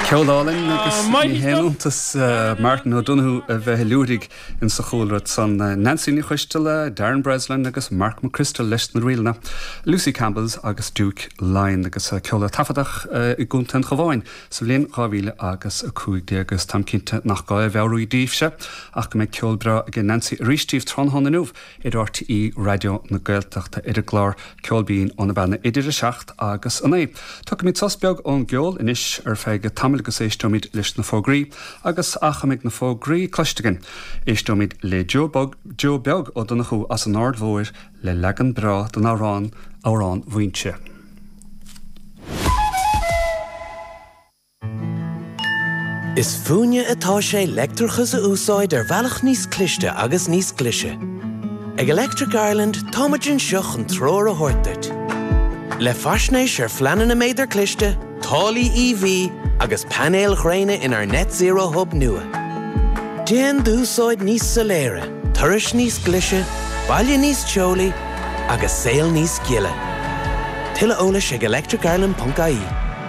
Ceolálinn agus héantas Martin O'Donoghue a bheith luúdig in sa chóilreacht san Nancy Ní Chuisteala, Darren Breslin agus Mark McChrystal leis na rialna, Lucy Campbells agus Duke Lyon agus ceola tafadach I gúnta chomháin sa bhliain 2015 agus tam cinnte nach gáil bheabhrú díobhse ach go mbeidh ceolbra ag Nancy Rístíomh Tránthonanúh idir RTE Radio na Gaeltachta idir glár ceolbíon óna bena idir a seacht agus an é. Tá go míid sosbeag ón geol inis ar feige tamil agus éistómid leis na fógraí agus achamig na fógraí cloistegan. Éistómid le Joe Beag ó Donoghue as an ardmhóir le legan bra don árán bhaointe. Is fúine atá sé leictreachas a úsáid ar bhealach níos cliste agus níos clise. Ag Electric Ireland táimeann seach an tróir a thuirteart. Le faisnéis ar fleanan na méidir cliste, tálaí EV agus panéal chréine in our net zero hub nua. Déan dúsáid níos soléire, turais níos glise, baile níos teolaí agus saol níos giile. Tuilleadh eolais ag electricireland.ie.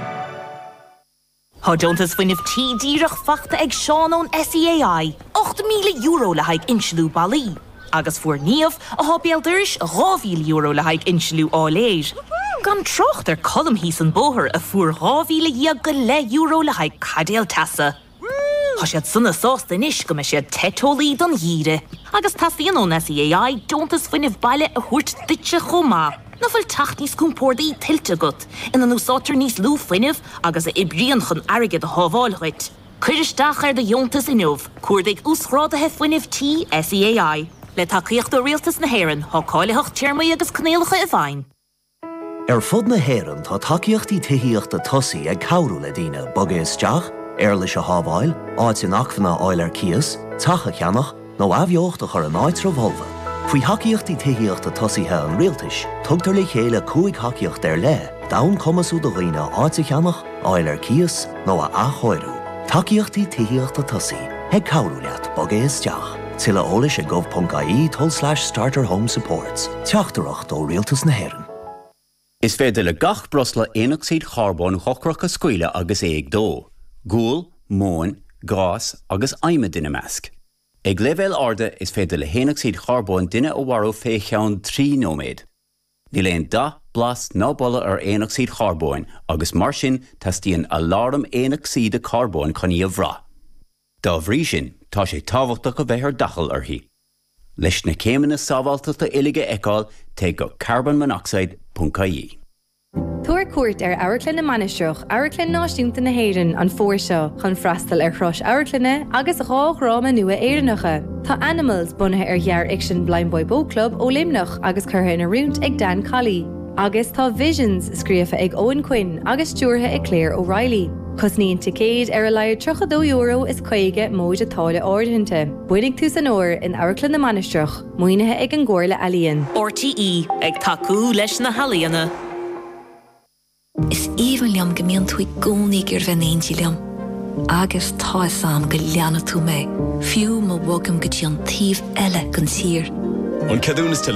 Tá Jonas fuinneamh tídíireach fachta ag Seán ón SEAI, €8,000 le haig insealú bailí, agus fuair níomh a hábéaldiris €2,000 le haig insealú áléir. Gan trocht colm hís an bóthir a fuair €2,000 le haig cadéal tasa. Tá siad sunna sásta inis go me siad tetólaí don dhíre, agus tasíon ón SEAI Jonas fuinneamh baile a thuirt duitse chomá. Na fuil tacht níos cúmpórdaí tiltte gut, in an úsátar níos lú fuinneamh agus a ibríon chun airgid a hábháilchuid. Cuiristeach ar de Jontas inmh, cuairdaigh úsrádathe fuinneamh tí SEAI. Le tacaíocht do rialtas na hÉireann, há cáileach tíormaí agus cnéalacha a bhain. Ar fud na hÉireann tá tacaíochtaí tuithíochta tosaí ag cabhrú le daoine boga isteach, ar leis a hábháil, áit in achmhanna áil ar cias, tacha cheannach, nó abheocht a chur an áit romholva. Faoi hacaíochtaí tuithíochta tosaíthe an rialtais, tugtar le chéile 5 hacaíocht ar le, dán cumasú do dhaoine áit a cheannach, áil ar cias, nó a achóirú. Tacaíochtaí tuithíochta tosaí, ag cabhrú leat boga isteach. Tilla eolais ag gov.ie/starterhomesupports. Teachtarach dó rialtas na hÉireann. Is féidir le gach brosla éonaxíd charbón chocrach a scuile agus éag dó, gúil, móin, gás agus aime duine measc. Ag leibhéil arda is féidir le héonaxíd charbón duine ó bharú fécheann 3 nóméid. Ní léon 10 blas ná bolla ar éonaxíd charbón agus mar sin tastíonn alarm éonaxíd a carbón chuní a bhrá. Dá bhrí sin tá sé tábhachtach go bheith ar dachal orthaí. Leis na céimeanna sábháilteachta uilige eicáil té go carbonmonoxide.ie. Tuair cuairt ar Airclin na Manisteach, Airclin náisiúnta na hÉireann an fórseo chun freastal ar chrois Airclinne agus ráma nua éireannacha. Tá Animals bunathe ar ghearr Action Blind Boy Boat Club ó Limnach agus curtha ina riúnt ag Dan Colley. Agus tá Visions scríofa ag Owen Quinn agus stúrtha ag Claire O'Reilly. Cosníonn ticéad ar a leir €32 is chuige móid atála ordainte. Buinnig tú san óir in Airclin na Manisteach, muoinethe ag an gcóirla ealaíonn. RTE ag tacú leis na halaíonna. Is even liam gemeen tú gcónaí gur bheith liam. Agus tá sam go leanna tú mé. Fiú má bhagam go dtí an tíomh eile gan tír. An ceadúnas